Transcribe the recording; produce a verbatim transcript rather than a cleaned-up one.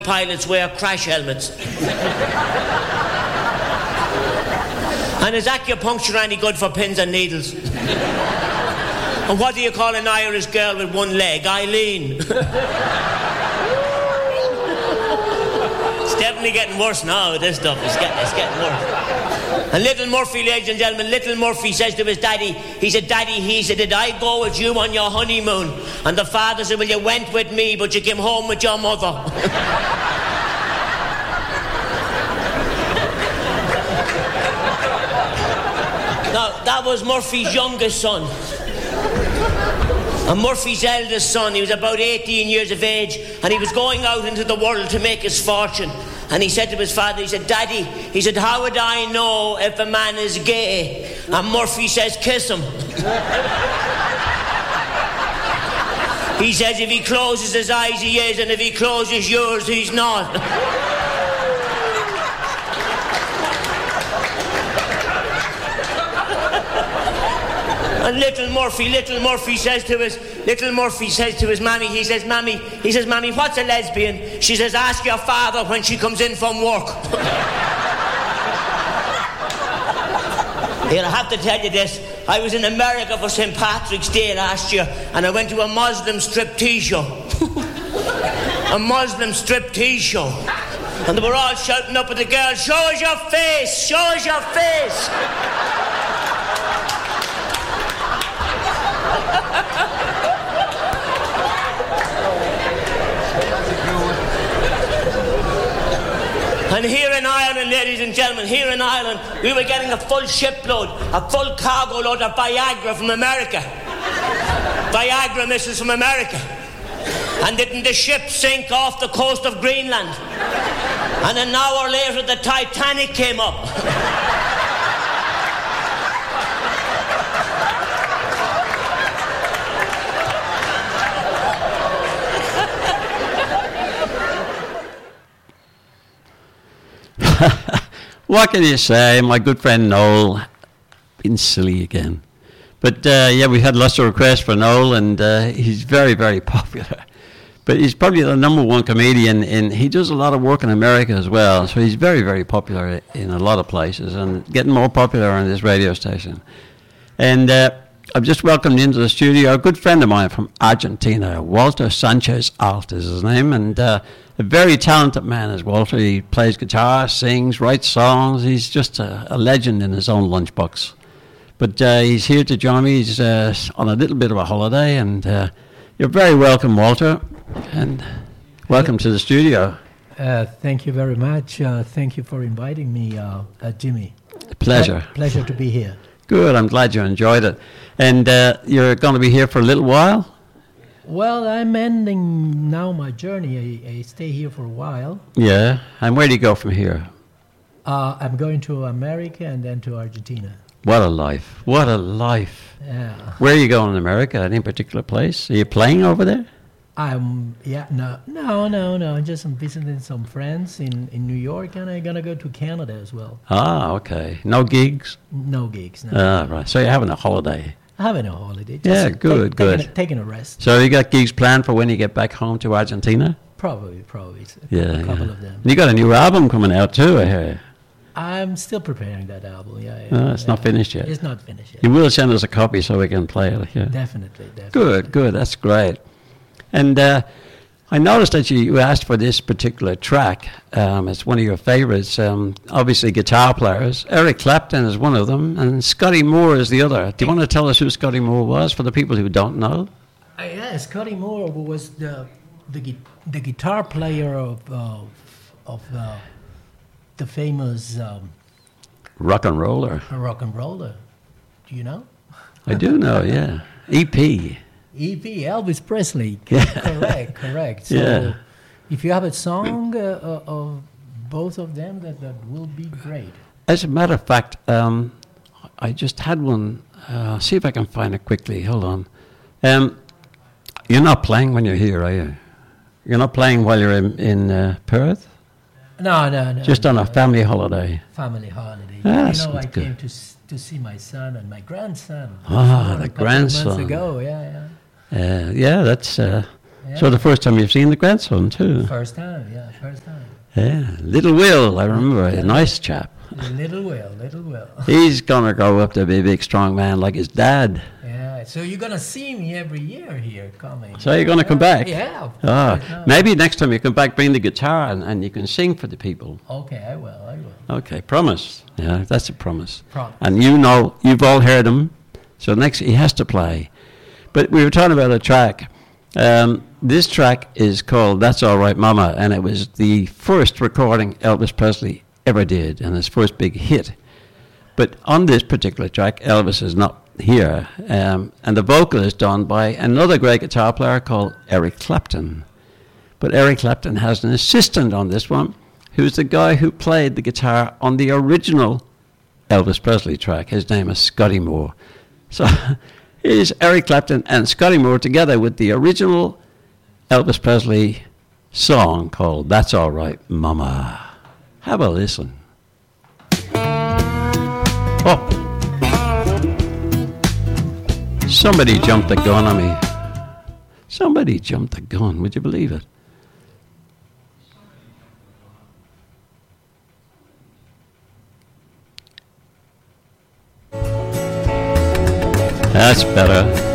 pilots wear crash helmets. And is acupuncture any good for pins and needles? And what do you call an Irish girl with one leg? Eileen. It's definitely getting worse now, this stuff. It's getting, it's getting worse. And little Murphy, ladies and gentlemen, little Murphy says to his daddy, he said, Daddy, he said, did I go with you on your honeymoon? And the father said, well, you went with me, but you came home with your mother. Now, that was Murphy's youngest son. And Murphy's eldest son, he was about eighteen years of age, and he was going out into the world to make his fortune. And he said to his father, he said, Daddy, he said, how would I know if a man is gay? And Murphy says, kiss him. He says, if he closes his eyes, he is, and if he closes yours, he's not. And little Murphy, little Murphy says to his, little Murphy says to his mammy, he says, Mammy, he says, Mammy, what's a lesbian? She says, ask your father when she comes in from work. Here, I have to tell you this. I was in America for Saint Patrick's Day last year, and I went to a Muslim striptease show. A Muslim striptease show. And they were all shouting up at the girls, show us your face, show us your face. And here in Ireland, ladies and gentlemen, here in Ireland, we were getting a full shipload, a full cargo load of Viagra from America. Viagra missiles from America. And didn't the ship sink off the coast of Greenland? And an hour later, the Titanic came up. What can you say? My good friend Noel, been silly again. But uh, yeah, we had lots of requests for Noel, and uh, he's very, very popular. But he's probably the number one comedian, in, he does a lot of work in America as well, so he's very, very popular in a lot of places, and getting more popular on this radio station. And uh, I've just welcomed into the studio a good friend of mine from Argentina, Walter Sanchez Alt is his name, and uh, a very talented man is Walter. He plays guitar, sings, writes songs. He's just a, a legend in his own lunchbox. But uh, he's here to join me. He's uh, on a little bit of a holiday, and uh, you're very welcome, Walter, and welcome to the studio. Uh, thank you very much. Uh, thank you for inviting me, uh, uh, Jimmy. Pleasure. Ple- pleasure to be here. Good. I'm glad you enjoyed it. And uh, you're going to be here for a little while? Well, I'm ending now my journey. I, I stay here for a while. Yeah. And where do you go from here? Uh, I'm going to America and then to Argentina. What a life. What a life. Yeah. Where are you going in America? Any particular place? Are you playing over there? I'm, yeah, no, no, no, no. Just I'm visiting some friends in, in New York, and I'm going to go to Canada as well. Ah, okay. No gigs? No gigs, no. Ah, right. So you're having a holiday. Having a holiday. Just yeah, good, take, good. Taking a, taking a rest. So you got gigs planned for when you get back home to Argentina? Probably, probably. A yeah, couple yeah. of them. You got a new album coming out too, I hear. I'm still preparing that album, yeah. yeah oh, it's yeah. not finished yet? It's not finished yet. You will send us a copy so we can play it, yeah? Definitely, definitely. Good, good, that's great. And uh, I noticed that you, you asked for this particular track. Um, it's one of your favorites. Um, obviously, guitar players. Eric Clapton is one of them, and Scotty Moore is the other. Do you want to tell us who Scotty Moore was for the people who don't know? Uh, yeah, Scotty Moore was the the, the guitar player of uh, of uh, the famous um, rock and roller. Rock and roller. Do you know? I do know. Yeah, E P. E P, Elvis Presley. Yeah. Correct, correct. So yeah. if you have a song uh, uh, of both of them, that, that will be great. As a matter of fact, um, I just had one. Uh, see if I can find it quickly. Hold on. Um, you're not playing when you're here, are you? You're not playing while you're in, in uh, Perth? No, no, no. Just no, on no. a family holiday? Family holiday. Ah, you know, I good. came to s- to see my son and my grandson. Ah, the a couple grandson. Of months ago, yeah, yeah. Uh, yeah, that's... Uh, yeah. So the first time you've seen the grandson, too? First time, yeah. First time. Yeah, Little Will, I remember, a nice chap. Little Will, Little Will. He's gonna grow up to be a big, strong man like his dad. Yeah, so you're gonna see me every year here coming. So you're gonna come back? Yeah. Of Ah, course, no. maybe next time you come back, bring the guitar and, and you can sing for the people. Okay, I will, I will. Okay, promise. Yeah, that's a promise. Promise. And you know, you've all heard him, so next he has to play. But we were talking about a track. Um, this track is called That's All Right Mama, and it was the first recording Elvis Presley ever did, and his first big hit. But on this particular track, Elvis is not here, um, and the vocal is done by another great guitar player called Eric Clapton. But Eric Clapton has an assistant on this one, who's the guy who played the guitar on the original Elvis Presley track. His name is Scotty Moore. So here's Eric Clapton and Scotty Moore together with the original Elvis Presley song called That's All Right Mama. Have a listen. Oh. Somebody jumped the gun on me. Somebody jumped the gun. Would you believe it? That's better.